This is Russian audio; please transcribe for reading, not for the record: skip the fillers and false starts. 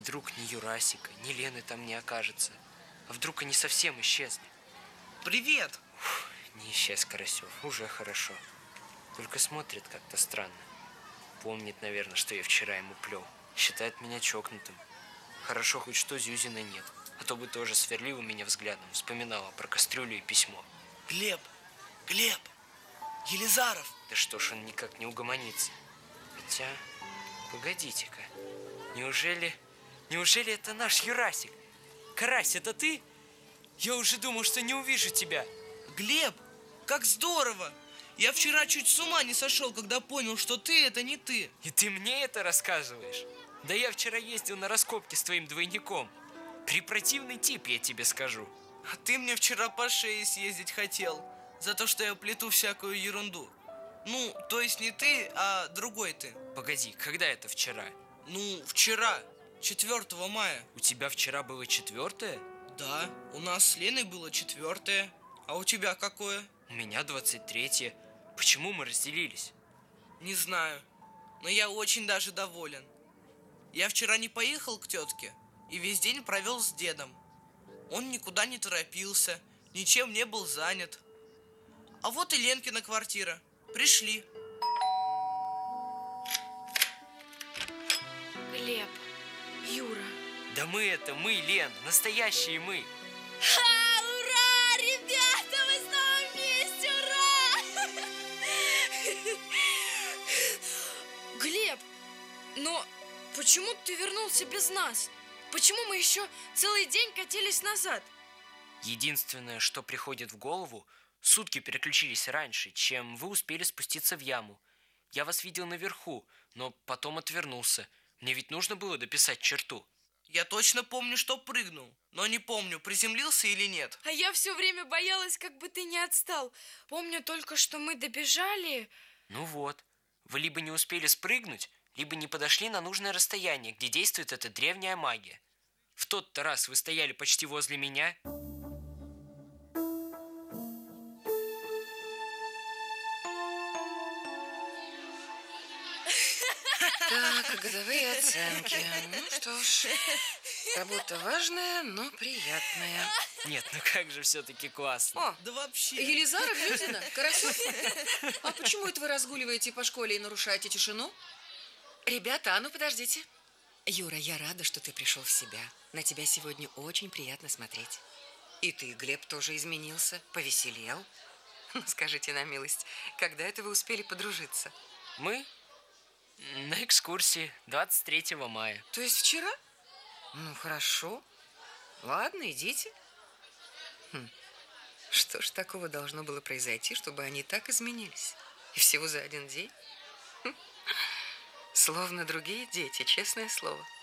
Вдруг ни Юрасика, ни Лены там не окажется. А вдруг они совсем исчезли? Привет! Не исчез Карасев, уже хорошо. Только смотрит как-то странно. Помнит, наверное, что я вчера ему плел. Считает меня чокнутым. Хорошо хоть что Зюзина нет. А то бы тоже сверлила меня взглядом, вспоминала про кастрюлю и письмо. Глеб! Елизаров! Да что ж он никак не угомонится? Хотя, погодите-ка. Неужели это наш Юрасик? Карась, это ты? Я уже думал, что не увижу тебя. Глеб, как здорово! Я вчера чуть с ума не сошел, когда понял, что ты это не ты. И ты мне это рассказываешь? Да я вчера ездил на раскопки с твоим двойником. Препротивный тип, я тебе скажу. А ты мне вчера по шее съездить хотел. За то, что я плету всякую ерунду. Ну, то есть не ты, а другой ты. Погоди, когда это вчера? Ну, вчера, 4 мая. У тебя вчера было 4? Да, у нас с Леной было 4. А у тебя какое? У меня 23. Почему мы разделились? Не знаю, но я очень даже доволен. Я вчера не поехал к тетке и весь день провел с дедом. Он никуда не торопился, ничем не был занят. А вот и Ленкина квартира. Пришли. Глеб, Юра. Да мы, Лен, настоящие мы. Ура! Ребята, мы снова вместе! Ура! Глеб, но почему ты вернулся без нас? Почему мы еще целый день катились назад? Единственное, что приходит в голову, сутки переключились раньше, чем вы успели спуститься в яму. Я вас видел наверху, но потом отвернулся. Мне ведь нужно было дописать черту. Я точно помню, что прыгнул, но не помню, приземлился или нет. А я все время боялась, как бы ты не отстал. Помню только, что мы добежали. Ну вот, вы либо не успели спрыгнуть, либо не подошли на нужное расстояние, где действует эта древняя магия. В тот-то раз вы стояли почти возле меня. Так, годовые оценки. Ну что ж, работа важная, но приятная. Нет, ну как же все-таки классно. О, Да вообще. Елизаров, Зюзина, Карасев. А почему это вы разгуливаете по школе и нарушаете тишину? Ребята, а ну подождите. Юра, я рада, что ты пришел в себя. На тебя сегодня очень приятно смотреть. И ты, Глеб, тоже изменился, повеселел. Скажите на милость, когда это вы успели подружиться? Мы на экскурсии 23 мая. То есть вчера? Ну, хорошо. Ладно, идите. Что ж такого должно было произойти, чтобы они так изменились? И всего за один день? Словно другие дети, честное слово.